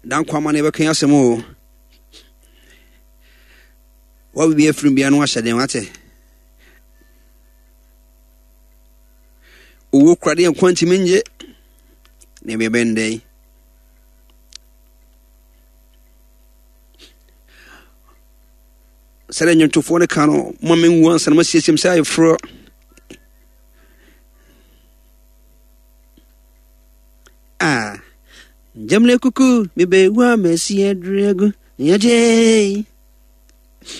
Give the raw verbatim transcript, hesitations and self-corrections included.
Dan kwama ne bɛka asɛm o. Wa bi afrim bia no ahyɛ den wate. Owo krade en kwanti menje. Ne be bende. Sere nyotofo ne ka no mo menwu ansa na masiesim sai fro. Ah, jamle kuku mi be wa mesi edregu. Yaje.